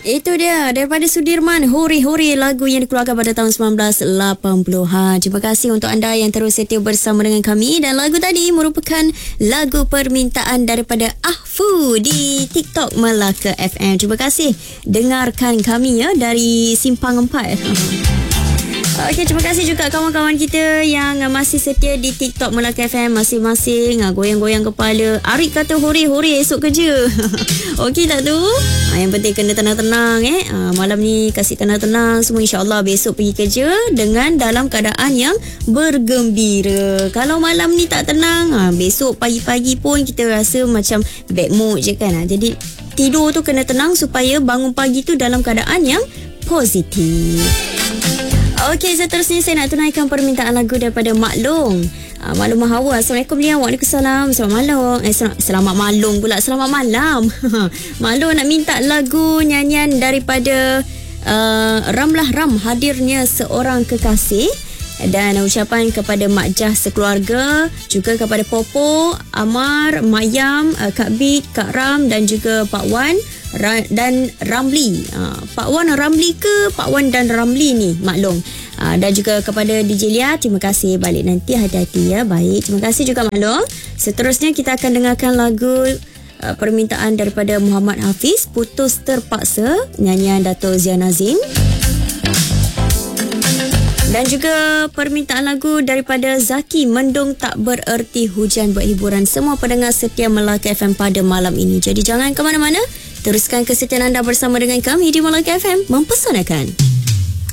Itu dia daripada Sudirman, Hori-Hori, lagu yang dikeluarkan pada tahun 1980-an. Terima kasih untuk anda yang terus setia bersama dengan kami. Dan lagu tadi merupakan lagu permintaan daripada Ahfu di TikTok Melaka FM. Terima kasih dengarkan kami ya dari Simpang 4. Okey, terima kasih juga kawan-kawan kita yang masih setia di TikTok Melaka FM masing-masing. Goyang-goyang kepala. Arik kata hori-hori esok kerja. Okey tak tu? Yang penting kena tenang-tenang malam ni kasih tenang-tenang semua, insya-Allah besok pergi kerja dengan dalam keadaan yang bergembira. Kalau malam ni tak tenang, besok pagi-pagi pun kita rasa macam bad mood je kan. Jadi tidur tu kena tenang supaya bangun pagi tu dalam keadaan yang positif. Okey, seterusnya saya nak tunaikan permintaan lagu daripada Mak Long. Mak Long Mahawa. Assalamualaikum dia. Waalaikumsalam. Selamat malam. Selamat malam pula. Selamat malam. Mak Long nak minta lagu nyanyian daripada Ramlah Ram, Hadirnya Seorang Kekasih. Dan ucapan kepada Mak Jah sekeluarga, juga kepada Popo, Amar, Mayam, Kak Bit, Kak Ram dan juga Pak Wan dan Ramli. Pak Wan Ramli ke Pak Wan dan Ramli ni Maklum. Dan juga kepada DJ Lia, terima kasih, balik nanti hati-hati ya. Baik, terima kasih juga Maklum. Seterusnya kita akan dengarkan lagu permintaan daripada Muhammad Hafiz, Putus Terpaksa, nyanyian Dato' Zian Azim. Dan juga permintaan lagu daripada Zaki, Mendung Tak Bererti Hujan, buat hiburan semua pendengar setia Melaka FM pada malam ini. Jadi jangan ke mana-mana, teruskan kesetiaan anda bersama dengan kami di Melaka FM, mempesonakan.